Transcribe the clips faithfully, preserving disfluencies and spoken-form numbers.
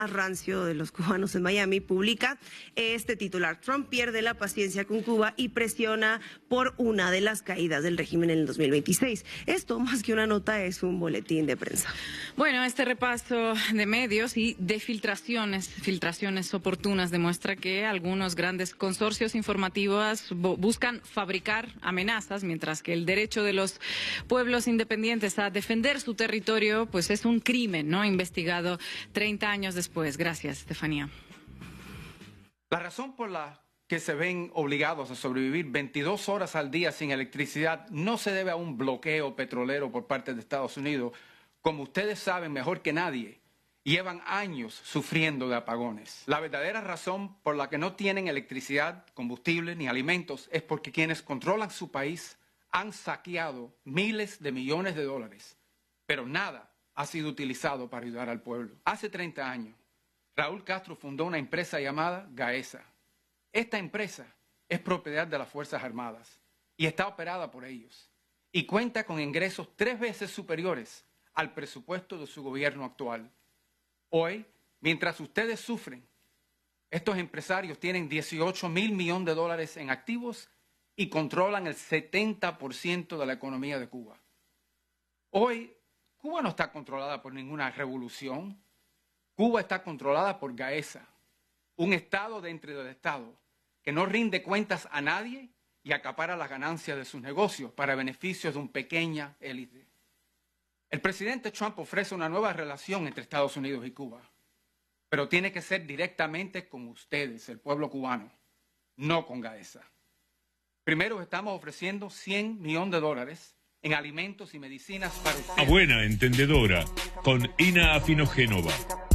rancio de los cubanos en Miami, publica este titular: Trump pierde la paciencia con Cuba y presiona por una de las caídas del régimen en el dos mil veintiséis. Esto, más que una nota, es un boletín de prensa. Bueno, este repaso de medios y de filtraciones, filtraciones oportunas demuestra que algunos grandes consorcios informativos buscan fabricar amenazas, mientras que el derecho de los pueblos independientes a defender su territorio pues es un crimen, ¿no?, investigado treinta años después. Pues gracias, Estefanía. La razón por la que se ven obligados a sobrevivir veintidós horas al día sin electricidad no se debe a un bloqueo petrolero por parte de Estados Unidos. Como ustedes saben mejor que nadie, llevan años sufriendo de apagones. La verdadera razón por la que no tienen electricidad, combustible ni alimentos es porque quienes controlan su país han saqueado miles de millones de dólares, pero nada ha sido utilizado para ayudar al pueblo. Hace treinta años, Raúl Castro fundó una empresa llamada Gaesa. Esta empresa es propiedad de las Fuerzas Armadas y está operada por ellos y cuenta con ingresos tres veces superiores al presupuesto de su gobierno actual. Hoy, mientras ustedes sufren, estos empresarios tienen dieciocho mil millones de dólares en activos y controlan el setenta por ciento de la economía de Cuba. Hoy, Cuba no está controlada por ninguna revolución. Cuba está controlada por Gaesa, un Estado dentro del Estado que no rinde cuentas a nadie y acapara las ganancias de sus negocios para beneficios de una pequeña élite. El presidente Trump ofrece una nueva relación entre Estados Unidos y Cuba, pero tiene que ser directamente con ustedes, el pueblo cubano, no con Gaesa. Primero estamos ofreciendo cien millones de dólares en alimentos y medicinas para ustedes. A buena entendedora, con Ina Afinogénova.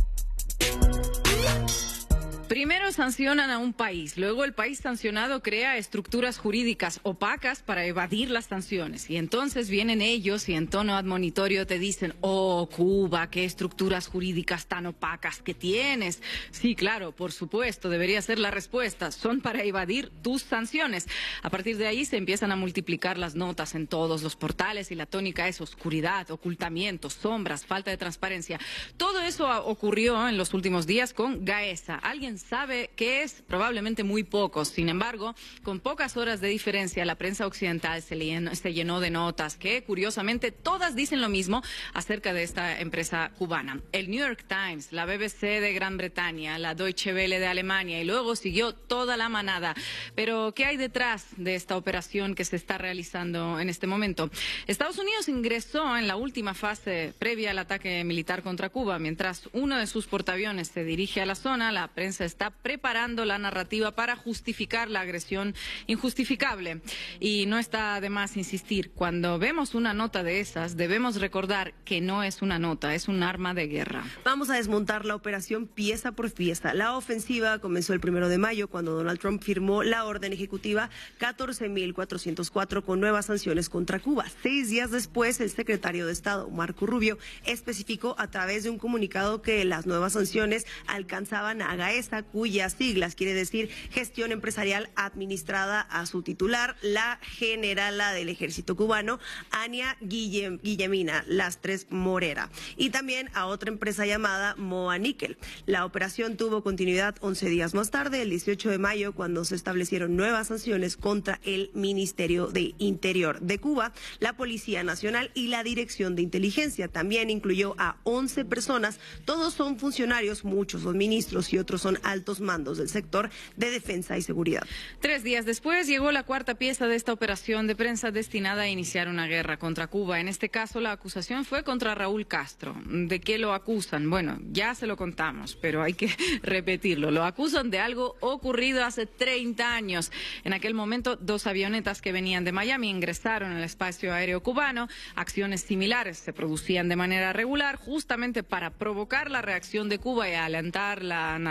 Primero sancionan a un país, luego el país sancionado crea estructuras jurídicas opacas para evadir las sanciones. Y entonces vienen ellos y en tono admonitorio te dicen: oh, Cuba, qué estructuras jurídicas tan opacas que tienes. Sí, claro, por supuesto, debería ser la respuesta. Son para evadir tus sanciones. A partir de ahí se empiezan a multiplicar las notas en todos los portales y la tónica es oscuridad, ocultamiento, sombras, falta de transparencia. Todo eso ocurrió en los últimos días con Gaesa. ¿Alguien sabe qué es? Probablemente muy pocos. Sin embargo, con pocas horas de diferencia, la prensa occidental se llenó, se llenó de notas que, curiosamente, todas dicen lo mismo acerca de esta empresa cubana. El New York Times, la B B C de Gran Bretaña, la Deutsche Welle de Alemania y luego siguió toda la manada. Pero, ¿qué hay detrás de esta operación que se está realizando en este momento? Estados Unidos ingresó en la última fase previa al ataque militar contra Cuba. Mientras uno de sus portaaviones se dirige a la zona, la prensa está preparando la narrativa para justificar la agresión injustificable. Y no está de más insistir, cuando vemos una nota de esas, debemos recordar que no es una nota, es un arma de guerra. Vamos a desmontar la operación pieza por pieza. La ofensiva comenzó el primero de mayo, cuando Donald Trump firmó la orden ejecutiva catorce mil cuatrocientos cuatro con nuevas sanciones contra Cuba. Seis días después, el secretario de Estado, Marco Rubio, especificó a través de un comunicado que las nuevas sanciones alcanzaban a Gaesa, cuyas siglas quiere decir Gestión Empresarial Administrada, a su titular, la generala del ejército cubano, Ania Guillem, Guillemina Lastres Morera, y también a otra empresa llamada Moa Níquel. La operación tuvo continuidad once días más tarde, el dieciocho de mayo, cuando se establecieron nuevas sanciones contra el Ministerio de Interior de Cuba, la Policía Nacional y la Dirección de Inteligencia. También incluyó a once personas, todos son funcionarios, muchos son ministros y otros son altos mandos del sector de defensa y seguridad. Tres días después llegó la cuarta pieza de esta operación de prensa destinada a iniciar una guerra contra Cuba. En este caso, la acusación fue contra Raúl Castro. ¿De qué lo acusan? Bueno, ya se lo contamos, pero hay que repetirlo. Lo acusan de algo ocurrido hace treinta años. En aquel momento, dos avionetas que venían de Miami ingresaron al espacio aéreo cubano. Acciones similares se producían de manera regular, justamente para provocar la reacción de Cuba y alentar la narrativa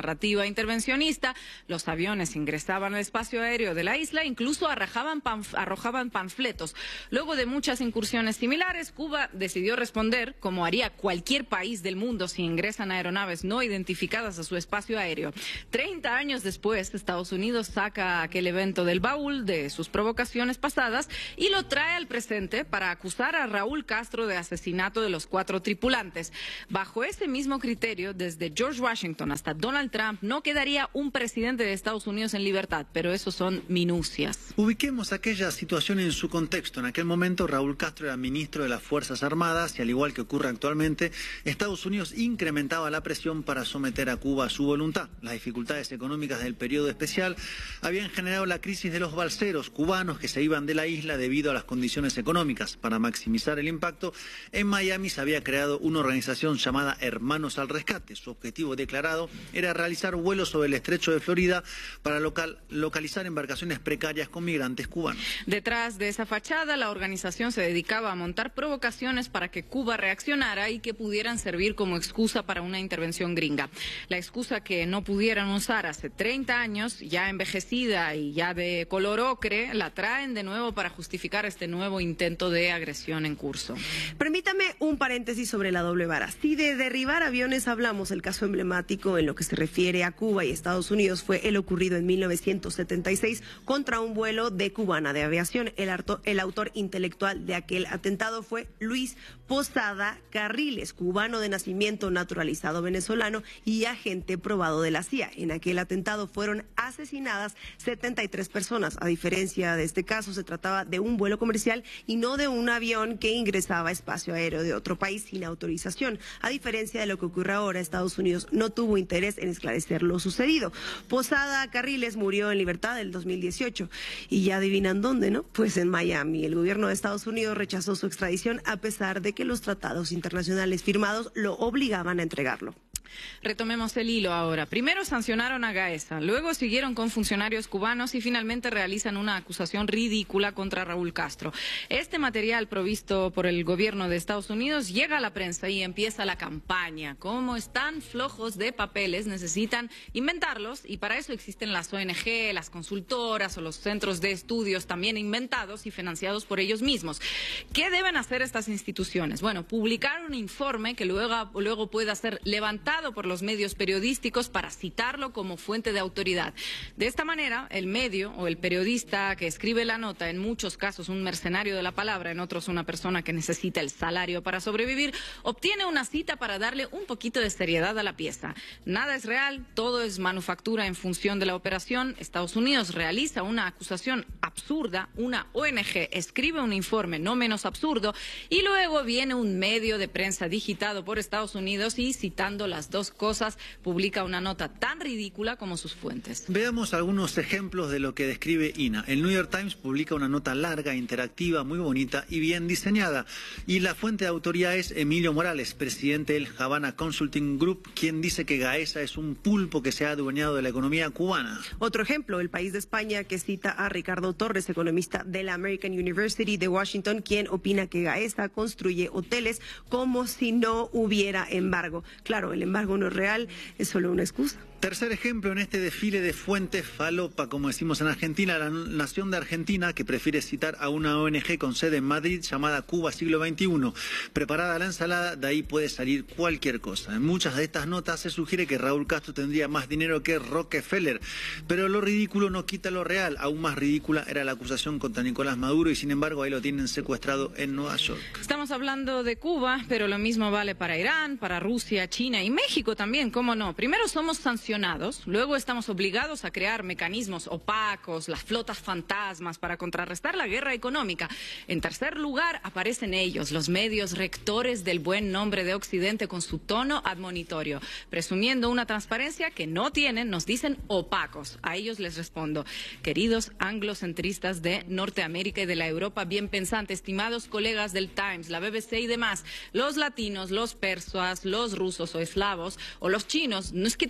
ofensiva intervencionista, los aviones ingresaban al espacio aéreo de la isla, incluso arrojaban, panf arrojaban panfletos. Luego de muchas incursiones similares, Cuba decidió responder, como haría cualquier país del mundo si ingresan aeronaves no identificadas a su espacio aéreo. Treinta años después, Estados Unidos saca aquel evento del baúl de sus provocaciones pasadas y lo trae al presente para acusar a Raúl Castro de asesinato de los cuatro tripulantes. Bajo ese mismo criterio, desde George Washington hasta Donald Trump, no quedaría un presidente de Estados Unidos en libertad, pero eso son minucias. Ubiquemos aquella situación en su contexto. En aquel momento, Raúl Castro era ministro de las Fuerzas Armadas y, al igual que ocurre actualmente, Estados Unidos incrementaba la presión para someter a Cuba a su voluntad. Las dificultades económicas del periodo especial habían generado la crisis de los balseros cubanos que se iban de la isla debido a las condiciones económicas. Para maximizar el impacto, en Miami se había creado una organización llamada Hermanos al Rescate. Su objetivo declarado era realizar vuelos sobre el estrecho de Florida para local, localizar embarcaciones precarias con migrantes cubanos. Detrás de esa fachada, la organización se dedicaba a montar provocaciones para que Cuba reaccionara y que pudieran servir como excusa para una intervención gringa. La excusa que no pudieran usar hace treinta años, ya envejecida y ya de color ocre, la traen de nuevo para justificar este nuevo intento de agresión en curso. Permítame un paréntesis sobre la doble vara. Si de derribar aviones hablamos, el caso emblemático en lo que se refiere a Cuba y Estados Unidos fue el ocurrido en mil novecientos setenta y seis contra un vuelo de Cubana de Aviación. El, harto, el autor intelectual de aquel atentado fue Luis Posada Carriles, cubano de nacimiento, naturalizado venezolano y agente probado de la C I A. En aquel atentado fueron asesinadas setenta y tres personas. A diferencia de este caso, se trataba de un vuelo comercial y no de un avión que ingresaba a espacio aéreo de otro país sin autorización. A diferencia de lo que ocurre ahora, Estados Unidos no tuvo interés en esclarecer lo sucedido. Posada Carriles murió en libertad en el dos mil dieciocho. Y ya adivinan dónde, ¿no? Pues en Miami. El gobierno de Estados Unidos rechazó su extradición a pesar de que los tratados internacionales firmados lo obligaban a entregarlo. Retomemos el hilo ahora. Primero sancionaron a Gaesa, luego siguieron con funcionarios cubanos y finalmente realizan una acusación ridícula contra Raúl Castro. Este material provisto por el gobierno de Estados Unidos llega a la prensa y empieza la campaña. Como están flojos de papeles, necesitan inventarlos y para eso existen las O N G, las consultoras o los centros de estudios también inventados y financiados por ellos mismos. ¿Qué deben hacer estas instituciones? Bueno, publicar un informe que luego, luego pueda ser levantado por los medios periodísticos para citarlo como fuente de autoridad. De esta manera, el medio o el periodista que escribe la nota, en muchos casos un mercenario de la palabra, en otros una persona que necesita el salario para sobrevivir, obtiene una cita para darle un poquito de seriedad a la pieza. Nada es real, todo es manufactura en función de la operación. Estados Unidos realiza una acusación absurda, una O N G escribe un informe no menos absurdo y luego viene un medio de prensa digitado por Estados Unidos y citando las dos cosas, publica una nota tan ridícula como sus fuentes. Veamos algunos ejemplos de lo que describe Ina. El New York Times publica una nota larga, interactiva, muy bonita y bien diseñada. Y la fuente de autoría es Emilio Morales, presidente del Havana Consulting Group, quien dice que Gaesa es un pulpo que se ha adueñado de la economía cubana. Otro ejemplo, El País de España, que cita a Ricardo Torres, economista de la American University de Washington, quien opina que Gaesa construye hoteles como si no hubiera embargo. Claro, el embargo no es real, es solo una excusa. Tercer ejemplo en este desfile de fuentes falopa, como decimos en Argentina, la Nación de Argentina, que prefiere citar a una O N G con sede en Madrid llamada Cuba Siglo veintiuno. Preparada la ensalada, de ahí puede salir cualquier cosa. En muchas de estas notas se sugiere que Raúl Castro tendría más dinero que Rockefeller, pero lo ridículo no quita lo real. Aún más ridícula era la acusación contra Nicolás Maduro y sin embargo ahí lo tienen secuestrado en Nueva York. Estamos hablando de Cuba, pero lo mismo vale para Irán, para Rusia, China y México también, ¿cómo no? Primero somos sancionados, luego estamos obligados a crear mecanismos opacos, las flotas fantasmas para contrarrestar la guerra económica. En tercer lugar aparecen ellos, los medios rectores del buen nombre de Occidente con su tono admonitorio, presumiendo una transparencia que no tienen, nos dicen opacos. A ellos les respondo, queridos anglocentristas de Norteamérica y de la Europa bien pensante, estimados colegas del Times, la B B C y demás, los latinos, los persas, los rusos o eslavos o los chinos, no es que tengamos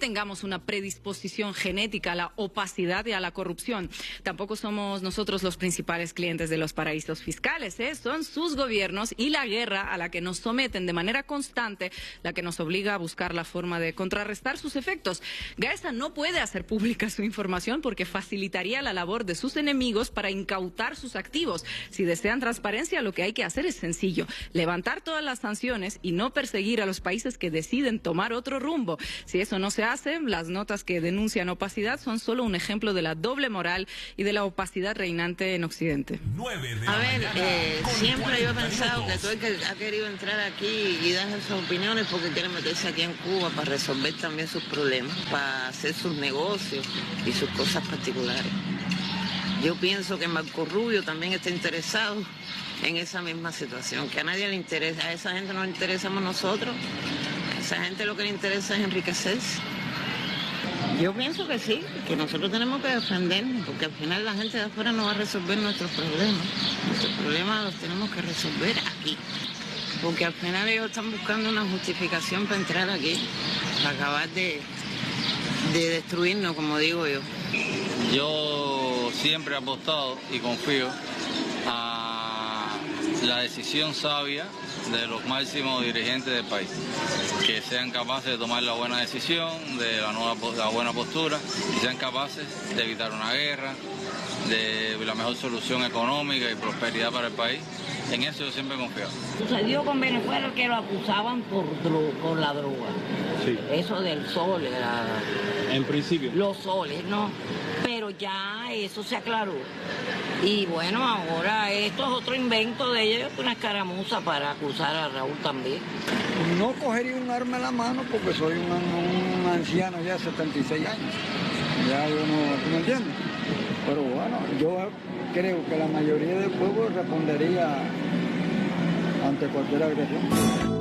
una predisposición genética a la opacidad y a la corrupción. Tampoco somos nosotros los principales clientes de los paraísos fiscales, ¿eh? Son sus gobiernos y la guerra a la que nos someten de manera constante la que nos obliga a buscar la forma de contrarrestar sus efectos. Gaesa no puede hacer pública su información porque facilitaría la labor de sus enemigos para incautar sus activos. Si desean transparencia, lo que hay que hacer es sencillo: levantar todas las sanciones y no perseguir a los países que deciden tomar otro rumbo. Si eso no se hace, las notas que denuncian opacidad son solo un ejemplo de la doble moral y de la opacidad reinante en Occidente. A ver, eh, siempre yo he pensado que todo el que ha querido entrar aquí y dar sus opiniones porque quiere meterse aquí en Cuba para resolver también sus problemas, para hacer sus negocios y sus cosas particulares. Yo pienso que Marco Rubio también está interesado en esa misma situación, que a nadie le interesa, a esa gente no le interesamos nosotros, a esa gente lo que le interesa es enriquecerse. Yo pienso que sí, que nosotros tenemos que defendernos, porque al final la gente de afuera no va a resolver nuestros problemas. Nuestros problemas los tenemos que resolver aquí, porque al final ellos están buscando una justificación para entrar aquí, para acabar de, de destruirnos, como digo yo. Yo siempre he apostado y confío a la decisión sabia de los máximos dirigentes del país, que sean capaces de tomar la buena decisión, de la, nueva, la buena postura, y sean capaces de evitar una guerra, de la mejor solución económica y prosperidad para el país. En eso yo siempre he confiado. Sucedió con Venezuela que lo acusaban por, dro por la droga. Sí. Eso del sol, la... En principio. Los soles, ¿no? Pero ya eso se aclaró. Y bueno, ahora esto es otro invento de ellos, una escaramuza para acusar a Raúl también. No cogería un arma en la mano porque soy un, un anciano ya de setenta y seis años. Ya yo no, ¿tú me entiendes? Pero bueno, yo creo que la mayoría del pueblo respondería ante cualquier agresión.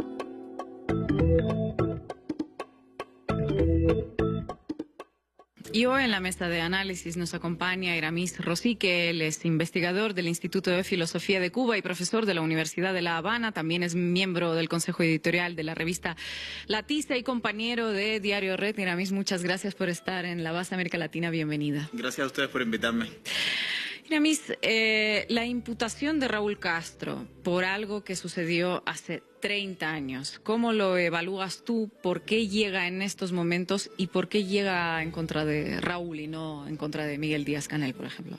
Y hoy en la mesa de análisis nos acompaña Iramis Rosique. Él es investigador del Instituto de Filosofía de Cuba y profesor de la Universidad de La Habana. También es miembro del Consejo Editorial de la revista La Tiza y compañero de Diario Red. Iramis, muchas gracias por estar en La Base América Latina. Bienvenida. Gracias a ustedes por invitarme. Iramis, eh, la imputación de Raúl Castro por algo que sucedió hace treinta años, ¿cómo lo evalúas tú? ¿Por qué llega en estos momentos y por qué llega en contra de Raúl y no en contra de Miguel Díaz-Canel, por ejemplo?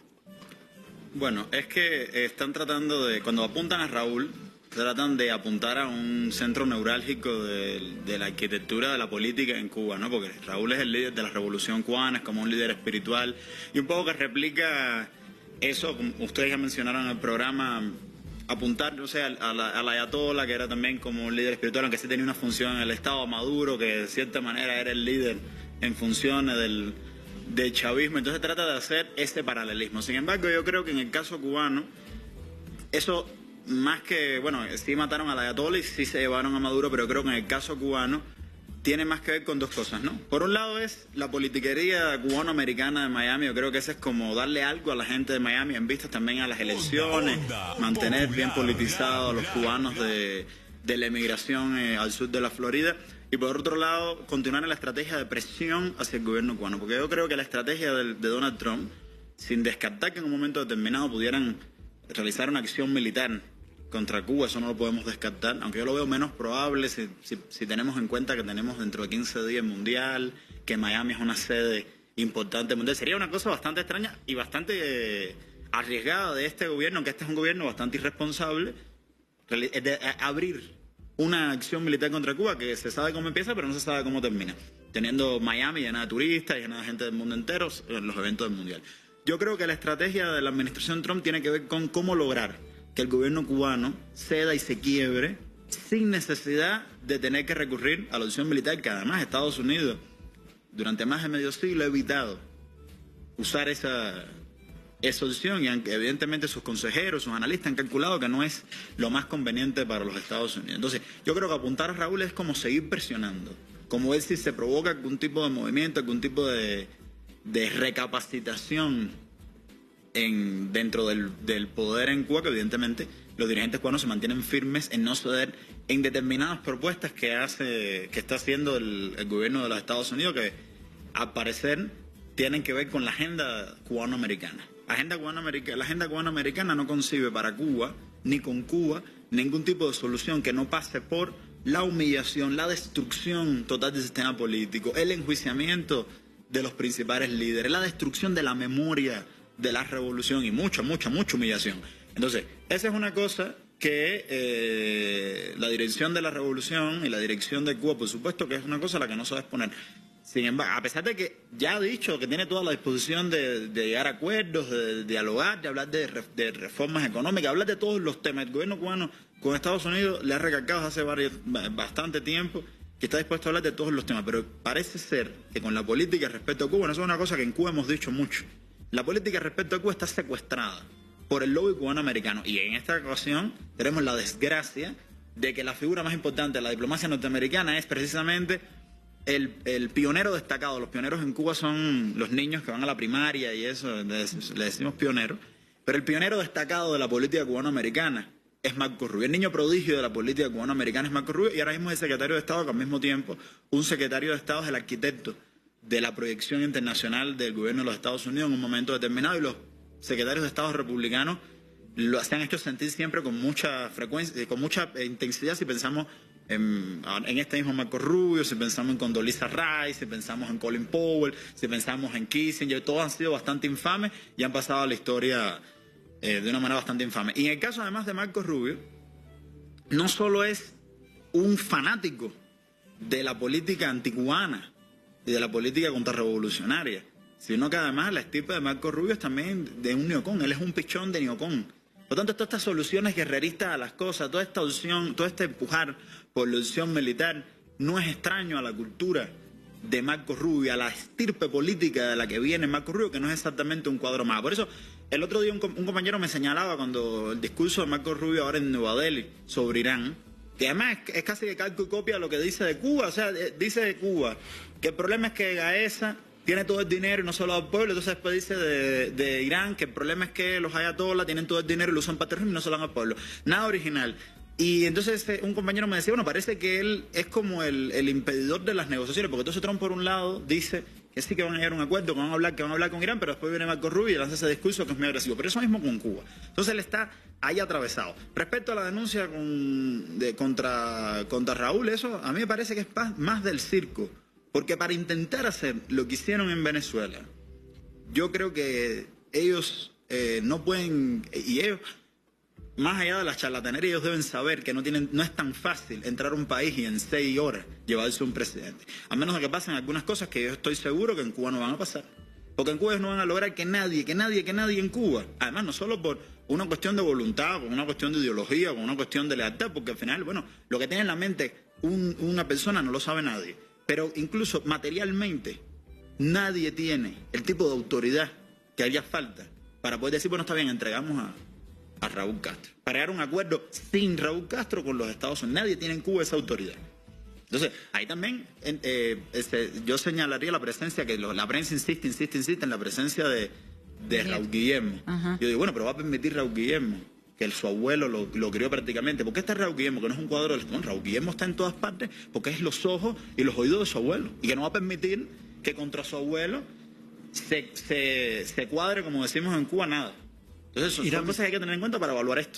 Bueno, es que están tratando de, cuando apuntan a Raúl, tratan de apuntar a un centro neurálgico de, de la arquitectura de la política en Cuba, ¿no? Porque Raúl es el líder de la revolución cubana, es como un líder espiritual y un poco que replica eso, como ustedes ya mencionaron en el programa, apuntar, o sea, a la, a la ayatollah, que era también como un líder espiritual, aunque sí tenía una función en el Estado, a Maduro, que de cierta manera era el líder en funciones del, del chavismo. Entonces trata de hacer este paralelismo. Sin embargo, yo creo que en el caso cubano, eso más que, bueno, sí mataron a la ayatollah y sí se llevaron a Maduro, pero creo que en el caso cubano tiene más que ver con dos cosas, ¿no? Por un lado es la politiquería cubano-americana de Miami. Yo creo que eso es como darle algo a la gente de Miami en vistas también a las elecciones, mantener bien politizados a los cubanos de, de la emigración eh, al sur de la Florida. Y por otro lado, continuar en la estrategia de presión hacia el gobierno cubano. Porque yo creo que la estrategia de, de Donald Trump, sin descartar que en un momento determinado pudieran realizar una acción militar contra Cuba, eso no lo podemos descartar, aunque yo lo veo menos probable si, si, si tenemos en cuenta que tenemos dentro de quince días el Mundial, que Miami es una sede importante mundial. Sería una cosa bastante extraña y bastante eh, arriesgada de este gobierno, que este es un gobierno bastante irresponsable, de, de abrir una acción militar contra Cuba que se sabe cómo empieza, pero no se sabe cómo termina, teniendo Miami llena de turistas, llena de gente del mundo entero en los eventos del Mundial. Yo creo que la estrategia de la administración Trump tiene que ver con cómo lograr que el gobierno cubano ceda y se quiebre sin necesidad de tener que recurrir a la opción militar, que además Estados Unidos durante más de medio siglo ha evitado usar esa, esa opción, y aunque evidentemente sus consejeros, sus analistas han calculado que no es lo más conveniente para los Estados Unidos. Entonces, yo creo que apuntar a Raúl es como seguir presionando, como ver si se provoca algún tipo de movimiento, algún tipo de, de recapacitación En, dentro del, del poder en Cuba, que evidentemente los dirigentes cubanos se mantienen firmes en no ceder en determinadas propuestas que hace que está haciendo el, el gobierno de los Estados Unidos, que al parecer, tienen que ver con la agenda cubanoamericana. La agenda cubanoamericana, la agenda cubanoamericana no concibe para Cuba, ni con Cuba, ningún tipo de solución que no pase por la humillación, la destrucción total del sistema político, el enjuiciamiento de los principales líderes, la destrucción de la memoria de la revolución y mucha, mucha, mucha humillación. Entonces, esa es una cosa que eh, la dirección de la revolución y la dirección de Cuba, por supuesto que es una cosa a la que no se va a exponer. Sin embargo, a pesar de que ya ha dicho que tiene toda la disposición de, de llegar a acuerdos, de, de dialogar, de hablar de, de reformas económicas, hablar de todos los temas. El gobierno cubano con Estados Unidos le ha recalcado desde hace varios, bastante tiempo que está dispuesto a hablar de todos los temas, pero parece ser que con la política respecto a Cuba, no es una cosa que en Cuba hemos dicho mucho, la política respecto a Cuba está secuestrada por el lobby cubano-americano. Y en esta ocasión tenemos la desgracia de que la figura más importante de la diplomacia norteamericana es precisamente el, el pionero destacado. Los pioneros en Cuba son los niños que van a la primaria y eso, le, le decimos pioneros. Pero el pionero destacado de la política cubano-americana es Marco Rubio. El niño prodigio de la política cubano-americana es Marco Rubio y ahora mismo es el secretario de Estado, que al mismo tiempo un secretario de Estado es el arquitecto de la proyección internacional del gobierno de los Estados Unidos en un momento determinado, y los secretarios de Estado republicanos lo, se han hecho sentir siempre con mucha frecuencia, con mucha intensidad. Si pensamos en, en este mismo Marco Rubio, si pensamos en Condoleezza Rice, si pensamos en Colin Powell, si pensamos en Kissinger, todos han sido bastante infames y han pasado a la historia eh, de una manera bastante infame. Y en el caso además de Marco Rubio, no solo es un fanático de la política anticubana y de la política contrarrevolucionaria, sino que además la estirpe de Marco Rubio es también de un neocón. Él es un pichón de neocón. Por tanto, todas estas soluciones guerreristas a las cosas, toda esta opción, todo este empujar por la opción militar, no es extraño a la cultura de Marco Rubio, a la estirpe política de la que viene Marco Rubio, que no es exactamente un cuadro más. Por eso, el otro día un, un compañero me señalaba cuando el discurso de Marco Rubio ahora en Nueva Delhi sobre Irán, que además es, es casi que calco y copia lo que dice de Cuba. O sea, dice de Cuba que el problema es que Gaesa tiene todo el dinero y no solo al pueblo. Entonces después dice de, de Irán que el problema es que los ayatolás tienen todo el dinero y lo usan para terrorismo y no solo al pueblo. Nada original. Y entonces un compañero me decía, bueno, parece que él es como el, el impedidor de las negociaciones, porque entonces Trump por un lado dice que sí que van a llegar a un acuerdo, que van a hablar, que van a hablar con Irán, pero después viene Marco Rubio y lanza ese discurso que es muy agresivo. Pero eso mismo con Cuba. Entonces él está ahí atravesado. Respecto a la denuncia con, de, contra, contra Raúl, eso a mí me parece que es más del circo. Porque para intentar hacer lo que hicieron en Venezuela, yo creo que ellos eh, no pueden, y ellos, más allá de la charlatanería, ellos deben saber que no tienen, no es tan fácil entrar a un país y en seis horas llevarse un presidente. A menos de que pasen algunas cosas que yo estoy seguro que en Cuba no van a pasar. Porque en Cuba ellos no van a lograr que nadie, que nadie, que nadie en Cuba, además no solo por una cuestión de voluntad, con una cuestión de ideología, con una cuestión de lealtad, porque al final, bueno, lo que tiene en la mente un, una persona no lo sabe nadie. Pero incluso materialmente nadie tiene el tipo de autoridad que haría falta para poder decir, bueno, está bien, entregamos a, a Raúl Castro. Para llegar a un acuerdo sin Raúl Castro con los Estados Unidos. Nadie tiene en Cuba esa autoridad. Entonces, ahí también eh, este, yo señalaría la presencia, que lo, la prensa insiste, insiste, insiste en la presencia de, de Raúl Guillermo. Ajá. Yo digo, bueno, pero va a permitir Raúl Guillermo que el, su abuelo lo, lo crió prácticamente. ¿Por qué está Raúl Guillermo? Que no es un cuadro del... Bueno, Raúl Guillermo está en todas partes porque es los ojos y los oídos de su abuelo. Y que no va a permitir que contra su abuelo se, se, se cuadre, como decimos en Cuba, nada. Entonces, son, son cosas que hay que tener en cuenta para evaluar esto.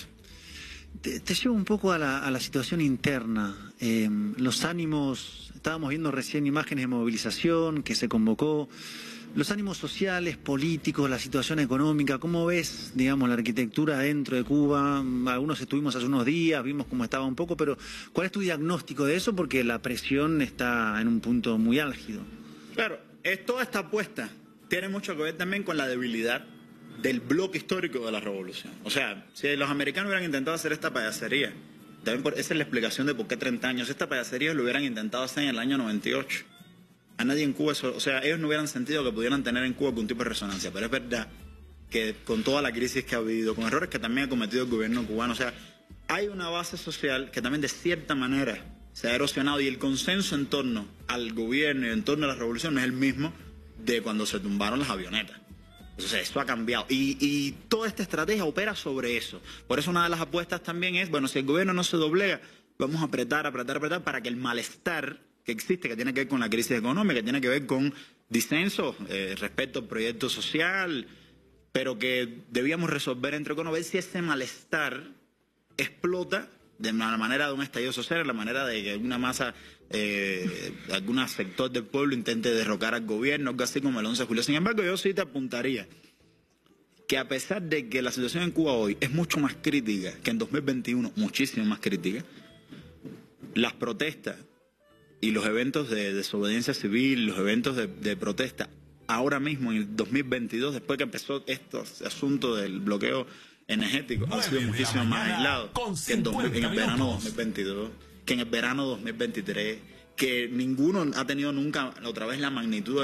Te, te llevo un poco a la, a la situación interna. Eh, los ánimos... Estábamos viendo recién imágenes de movilización que se convocó. Los ánimos sociales, políticos, la situación económica, ¿cómo ves, digamos, la arquitectura dentro de Cuba? Algunos estuvimos hace unos días, vimos cómo estaba un poco, pero ¿cuál es tu diagnóstico de eso? Porque la presión está en un punto muy álgido. Claro, es, toda esta apuesta tiene mucho que ver también con la debilidad del bloque histórico de la revolución. O sea, si los americanos hubieran intentado hacer esta payasería, también por, esa es la explicación de por qué treinta años, esta payasería lo hubieran intentado hacer en el año noventa y ocho. A nadie en Cuba, eso, o sea, ellos no hubieran sentido que pudieran tener en Cuba algún tipo de resonancia, pero es verdad que con toda la crisis que ha habido, con errores que también ha cometido el gobierno cubano, o sea, hay una base social que también de cierta manera se ha erosionado y el consenso en torno al gobierno y en torno a la revolución no es el mismo de cuando se tumbaron las avionetas. O sea, eso ha cambiado y, y toda esta estrategia opera sobre eso. Por eso una de las apuestas también es, bueno, si el gobierno no se doblega, vamos a apretar, apretar, apretar para que el malestar que existe, que tiene que ver con la crisis económica, que tiene que ver con disensos eh, respecto al proyecto social, pero que debíamos resolver entre conos, ver si ese malestar explota de la manera de un estallido social, de la manera de que una masa, eh, algún sector del pueblo intente derrocar al gobierno, algo así como el once de julio. Sin embargo, yo sí te apuntaría que a pesar de que la situación en Cuba hoy es mucho más crítica que en dos mil veintiuno, muchísimo más crítica, las protestas y los eventos de desobediencia civil, los eventos de, de protesta, ahora mismo en el dos mil veintidós, después que empezó este asunto del bloqueo energético, han sido muchísimo más aislados que en, dos mil, en el verano dos mil veintidós, que en el verano dos mil veintitrés, que ninguno ha tenido nunca otra vez la magnitud